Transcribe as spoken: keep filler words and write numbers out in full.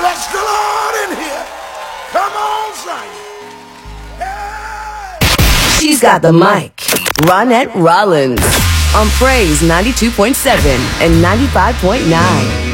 Bless the Lord in here. Come on, Zion. Hey. She's got the mic. Ronette Rollins on Praise ninety-two point seven and ninety-five point nine.